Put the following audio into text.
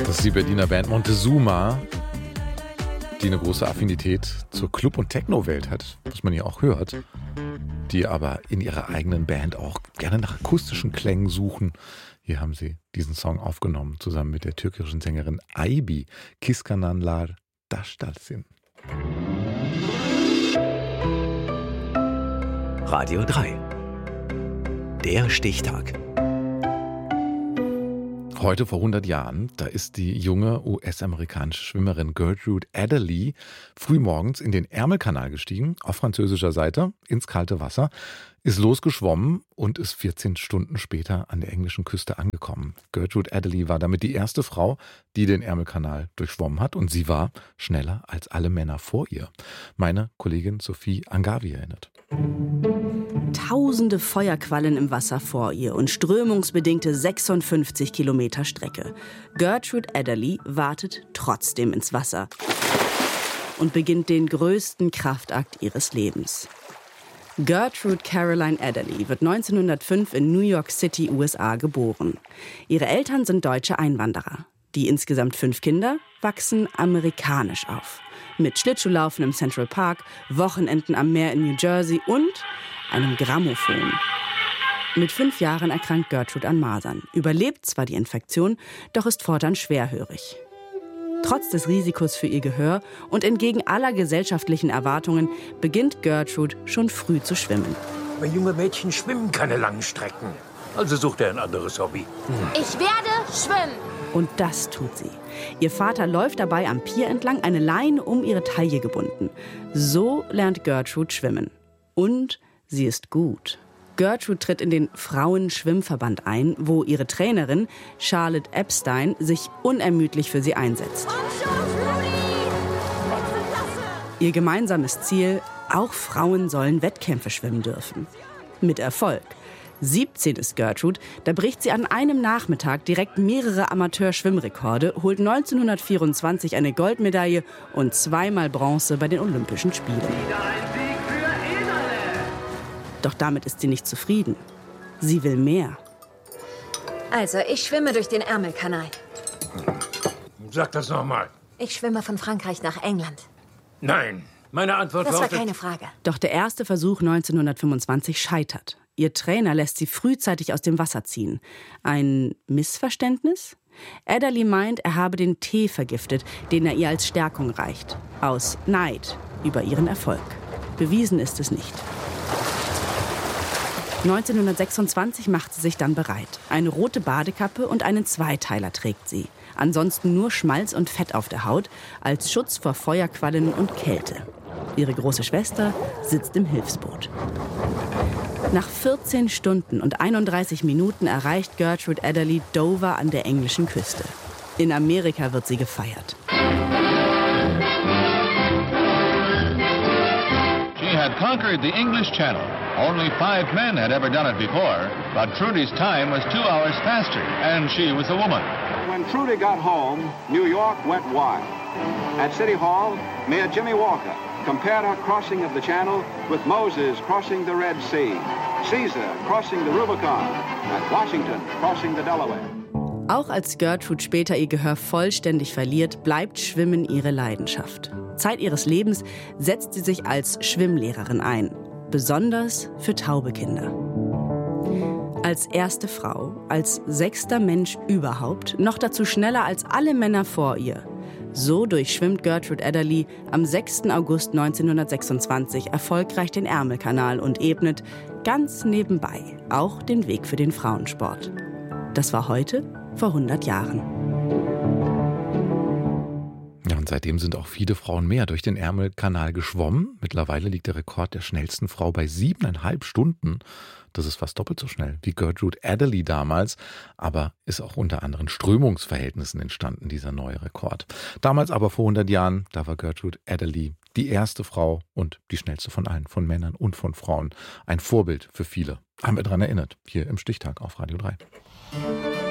Das ist die Berliner Band Montezuma, die eine große Affinität zur Club- und Techno-Welt hat, was man ja auch hört, die aber in ihrer eigenen Band auch gerne nach akustischen Klängen suchen. Hier haben sie diesen Song aufgenommen, zusammen mit der türkischen Sängerin Aybi. Kiskananlar Dastalsin. Radio 3. Der Stichtag. Heute vor 100 Jahren, da ist die junge US-amerikanische Schwimmerin Gertrude Adderley frühmorgens in den Ärmelkanal gestiegen, auf französischer Seite, ins kalte Wasser, ist losgeschwommen und ist 14 Stunden später an der englischen Küste angekommen. Gertrude Adderley war damit die erste Frau, die den Ärmelkanal durchschwommen hat, und sie war schneller als alle Männer vor ihr. Meine Kollegin Sophie Angavi erinnert. Tausende Feuerquallen im Wasser vor ihr und strömungsbedingte 56 Kilometer Strecke. Gertrude Adderley wartet trotzdem ins Wasser und beginnt den größten Kraftakt ihres Lebens. Gertrude Caroline Adderley wird 1905 in New York City, USA, geboren. Ihre Eltern sind deutsche Einwanderer. Die insgesamt 5 Kinder wachsen amerikanisch auf. Mit Schlittschuhlaufen im Central Park, Wochenenden am Meer in New Jersey und einem Grammophon. Mit 5 Jahren erkrankt Gertrude an Masern, überlebt zwar die Infektion, doch ist fortan schwerhörig. Trotz des Risikos für ihr Gehör und entgegen aller gesellschaftlichen Erwartungen beginnt Gertrude schon früh zu schwimmen. Aber junge Mädchen schwimmen keine langen Strecken. Also sucht er ein anderes Hobby. Ich werde schwimmen. Und das tut sie. Ihr Vater läuft dabei am Pier entlang, eine Leine um ihre Taille gebunden. So lernt Gertrude schwimmen. Und sie ist gut. Gertrude tritt in den Frauenschwimmverband ein, wo ihre Trainerin Charlotte Epstein sich unermüdlich für sie einsetzt. Ihr gemeinsames Ziel: auch Frauen sollen Wettkämpfe schwimmen dürfen. Mit Erfolg. 17 ist Gertrude, da bricht sie an einem Nachmittag direkt mehrere Amateurschwimmrekorde, holt 1924 eine Goldmedaille und 2-mal Bronze bei den Olympischen Spielen. Doch damit ist sie nicht zufrieden. Sie will mehr. Also, ich schwimme durch den Ärmelkanal. Sag das nochmal. Ich schwimme von Frankreich nach England. Nein, meine Antwort Das war lautet... keine Frage. Doch der erste Versuch 1925 scheitert. Ihr Trainer lässt sie frühzeitig aus dem Wasser ziehen. Ein Missverständnis? Adderley meint, er habe den Tee vergiftet, den er ihr als Stärkung reicht. Aus Neid über ihren Erfolg. Bewiesen ist es nicht. 1926 macht sie sich dann bereit. Eine rote Badekappe und einen Zweiteiler trägt sie. Ansonsten nur Schmalz und Fett auf der Haut, als Schutz vor Feuerquallen und Kälte. Ihre große Schwester sitzt im Hilfsboot. Nach 14 Stunden und 31 Minuten erreicht Gertrude Adderley Dover an der englischen Küste. In Amerika wird sie gefeiert. She had conquered the English Channel. Only 5 men had ever done it before, but Trudy's time was 2 hours faster, and she was a woman. When Trudy got home, New York went wild. At City Hall, Mayor Jimmy Walker compared her crossing of the Channel with Moses crossing the Red Sea, Caesar crossing the Rubicon, and Washington crossing the Delaware. Auch als Gertrude später ihr Gehör vollständig verliert, bleibt Schwimmen ihre Leidenschaft. Zeit ihres Lebens setzt sie sich als Schwimmlehrerin ein, besonders für taube Kinder. Als erste Frau, als 6. Mensch überhaupt, noch dazu schneller als alle Männer vor ihr. So durchschwimmt Gertrude Adderley am 6. August 1926 erfolgreich den Ärmelkanal und ebnet ganz nebenbei auch den Weg für den Frauensport. Das war heute vor 100 Jahren. Ja, und seitdem sind auch viele Frauen mehr durch den Ärmelkanal geschwommen. Mittlerweile liegt der Rekord der schnellsten Frau bei 7,5 Stunden. Das ist fast doppelt so schnell wie Gertrude Adderley damals, aber ist auch unter anderen Strömungsverhältnissen entstanden, dieser neue Rekord. Damals aber vor 100 Jahren, da war Gertrude Adderley die erste Frau und die schnellste von allen, von Männern und von Frauen. Ein Vorbild für viele. Haben wir daran erinnert, hier im Stichtag auf Radio 3.